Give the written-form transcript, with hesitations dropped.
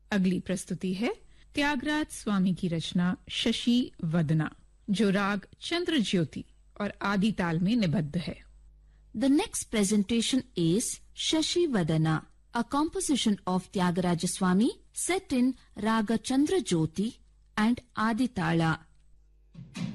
अगली प्रस्तुति है त्यागराज स्वामी की रचना शशि वदना, जो राग चंद्र ज्योति और आदि ताल में निबद्ध है। The next presentation is Shashi Vadana, a composition of Tyagaraja Swami set in Raga Chandra Jyoti and Adi Tala.